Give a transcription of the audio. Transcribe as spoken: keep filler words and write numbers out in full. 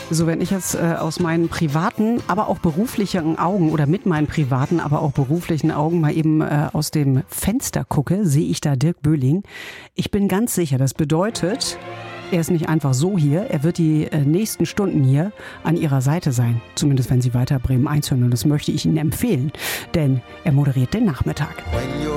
So, wenn ich jetzt äh, aus meinen privaten, aber auch beruflichen Augen oder mit meinen privaten, aber auch beruflichen Augen mal eben äh, aus dem Fenster gucke, sehe ich da Dirk Böhling. Ich bin ganz sicher, das bedeutet, er ist nicht einfach so hier, er wird die äh, nächsten Stunden hier an Ihrer Seite sein. Zumindest wenn Sie weiter Bremen eins hören, und das möchte ich Ihnen empfehlen, denn er moderiert den Nachmittag. When you're